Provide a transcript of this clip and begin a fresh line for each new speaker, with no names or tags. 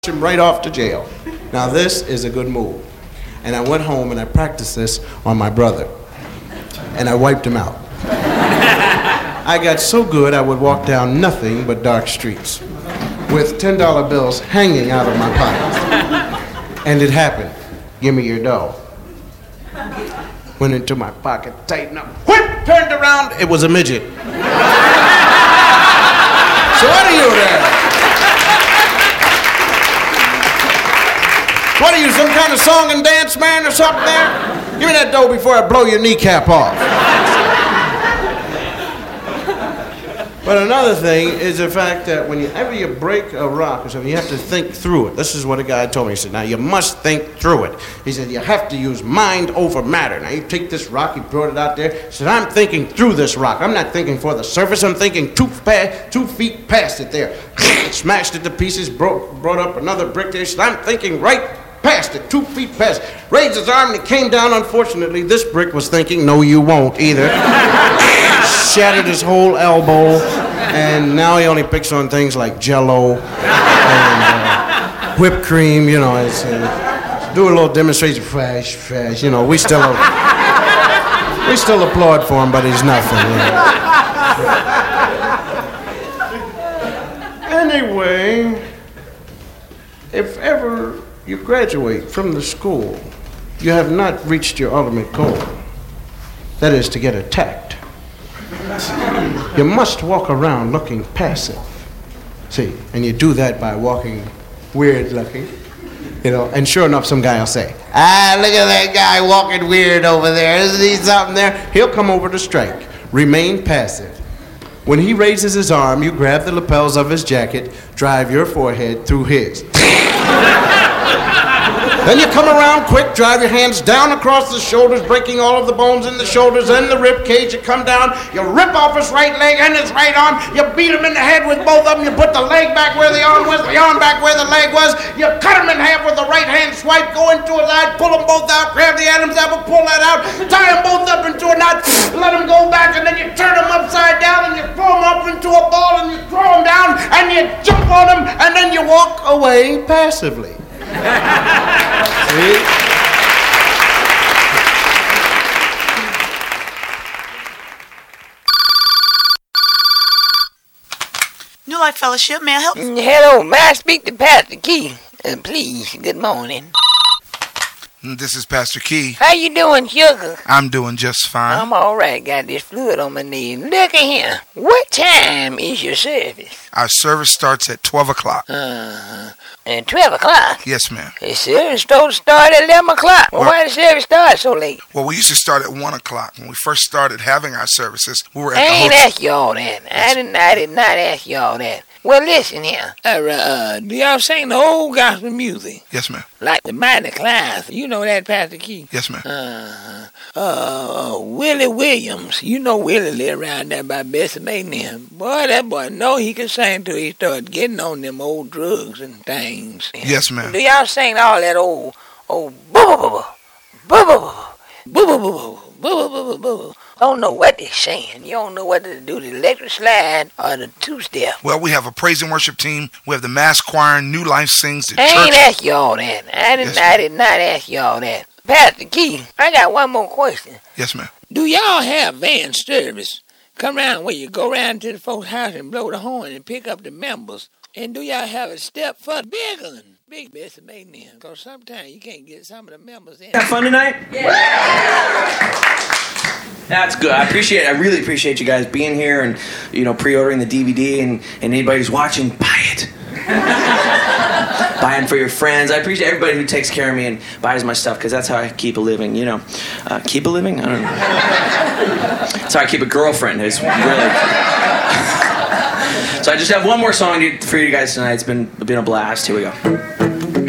him right off to jail. Now this is a good move. And I went home and I practiced this on my brother. And I wiped him out. I got so good I would walk down nothing but dark streets with $10 bills hanging out of my pockets. And it happened. Give me your dough. Went into my pocket, tightened up, whip, turned around, it was a midget. So what are you there? What are you, some kind of song and dance man or something there? Give me that dough before I blow your kneecap off. But another thing is the fact that whenever you break a rock or something, you have to think through it. This is what a guy told me. He said, now you must think through it. He said, you have to use mind over matter. Now you take this rock, he brought it out there. He said, I'm thinking through this rock. I'm not thinking for the surface. I'm thinking 2 feet past it there. Smashed it to pieces, brought up another brick there. He said, I'm thinking right past it, 2 feet past. Raised his arm and it came down. Unfortunately, this brick was thinking, no, you won't either. Shattered his whole elbow, and now he only picks on things like Jell-O and whipped cream. You know, do a little demonstration. Fresh. You know, we still applaud for him, but he's nothing. You know. Anyway, if ever you graduate from the school, you have not reached your ultimate goal. That is to get attacked. You must walk around looking passive. See, and you do that by walking weird looking. You know, and sure enough, some guy will say, look at that guy walking weird over there. Isn't he something there? He'll come over to strike. Remain passive. When he raises his arm, you grab the lapels of his jacket, drive your forehead through his. Then you come around quick, drive your hands down across the shoulders, breaking all of the bones in the shoulders and the rib cage. You come down, you rip off his right leg and his right arm, you beat him in the head with both of them, you put the leg back where the arm was, the arm back where the leg was, you cut him in half with the right hand swipe, go into his eye, pull them both out, grab the Adam's apple, pull that out, tie them both up into a knot, let them go back, and then you turn them upside down and you throw them up into a ball and you throw them down and you jump on them and then you walk away passively. See?
New Life Fellowship, may I help?
Hello, may I speak to Pastor Key? Please, good morning.
This is Pastor Key.
How you doing, sugar?
I'm doing just fine.
I'm all right. Got this fluid on my knee. Look at here. What time is your service?
Our service starts at 12 o'clock.
At 12 o'clock?
Yes, ma'am.
The service supposed to start at 11 o'clock. Well, why did the service start so late?
Well, we used to start at 1 o'clock. When we first started having our services, we were at
I
the
ain't
hotel.
ask you all that. I did not ask you all that. Well, listen here. Do y'all sing the old gospel music?
Yes, ma'am.
Like the Mighty Class. You know that, Pastor Key?
Yes, ma'am.
Willie Williams. You know Willie live around there by Bessie Maiden. Boy, that boy know he can sing till he start getting on them old drugs and things.
Yes, ma'am.
Do y'all sing all that old I don't know what they're saying. You don't know whether to do the electric slide or the two-step.
Well, we have a praise and worship team. We have the mass choir, New Life Sings, the
I
church.
ain't ask you all that. I did not ask you all that. Pastor Key, I got one more question.
Yes, ma'am.
Do y'all have van service? Come around where you go around to the folks' house and blow the horn and pick up the members. And do y'all have a step for big one? Big Bessie Maiden. Because sometimes you can't get some of the members in.
Have fun tonight? Yeah. That's good. I really appreciate you guys being here and, you know, pre-ordering the DVD and anybody who's watching, buy it. Buy them for your friends. I appreciate everybody who takes care of me and buys my stuff because that's how I keep a living, you know. Keep a living? I don't know. That's how I keep a girlfriend. It's really... So I just have one more song for you guys tonight. It's been a blast. Here we go.